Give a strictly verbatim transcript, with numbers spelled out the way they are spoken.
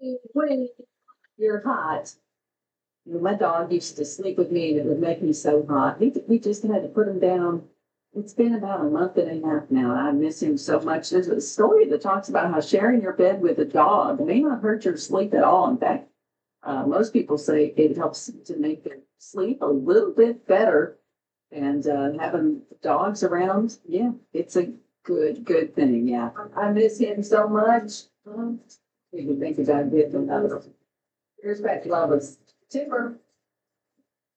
when you're hot. You know, my dog used to sleep with me and it would make me so hot. We, we just had to put him down. It's been about a month and a half now, and I miss him so much. There's a story that talks about how sharing your bed with a dog may not hurt your sleep at all. In fact, uh, most people say it helps to make their sleep a little bit better. And uh, having dogs around, yeah, it's a good, good thing. Yeah, I miss him so much. Um, you can think about getting another. Here's back to Lois. Timber.